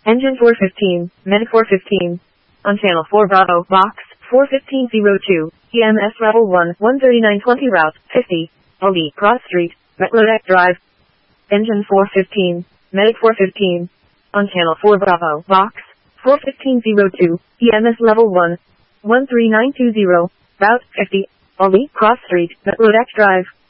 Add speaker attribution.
Speaker 1: Engine 415, Medic 415. On channel 4 Bravo, box 41502, EMS level 1, 13920 route 50, OB Cross Street, Metlodec Drive. Engine 415, Medic 415. On channel 4 Bravo, box 41502, EMS level 1, 13920, route 50, OB Cross Street, Metlodec Drive.